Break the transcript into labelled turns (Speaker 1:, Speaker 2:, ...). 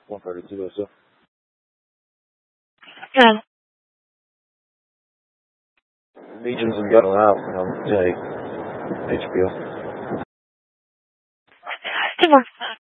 Speaker 1: 132 or so.
Speaker 2: Yeah.
Speaker 1: Legions and got out, take HBO.
Speaker 2: Still works.